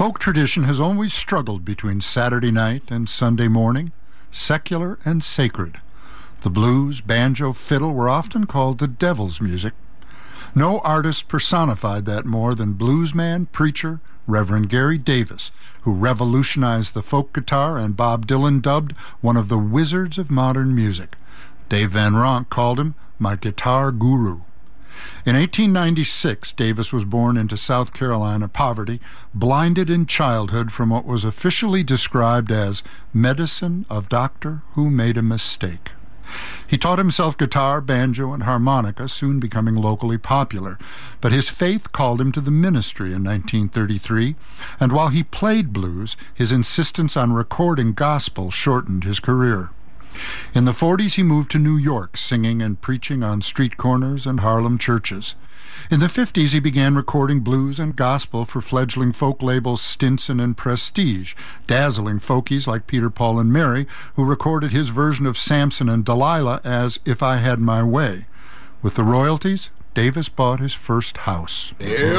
Folk tradition has always struggled between Saturday night and Sunday morning, secular and sacred. The blues, banjo, fiddle were often called the devil's music. No artist personified that more than bluesman, preacher, Reverend Gary Davis, who revolutionized the folk guitar and Bob Dylan dubbed one of the wizards of modern music. Dave Van Ronk called him my guitar guru. In 1896, Davis was born into South Carolina poverty, blinded in childhood from what was officially described as medicine of doctor who made a mistake. He taught himself guitar, banjo, and harmonica, soon becoming locally popular, but his faith called him to the ministry in 1933, and while he played blues, his insistence on recording gospel shortened his career. In the 40s, he moved to New York, singing and preaching on street corners and Harlem churches. In the 50s, he began recording blues and gospel for fledgling folk labels Stinson and Prestige, dazzling folkies like Peter, Paul, and Mary, who recorded his version of Samson and Delilah as If I Had My Way. With the royalties, Davis bought his first house.